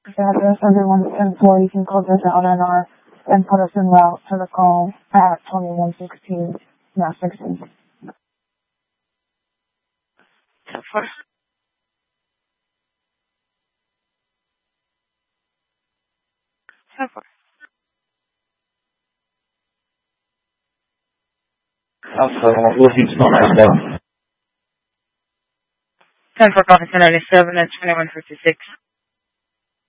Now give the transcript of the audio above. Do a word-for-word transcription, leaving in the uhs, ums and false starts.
The address everyone is ten four, you can close this out on our and put us en route to the call at twenty-one sixteen, not sixteen. ten four. ten four. Alpha, looking to my ten four, Coffee Center, seven and twenty-one fifty-six.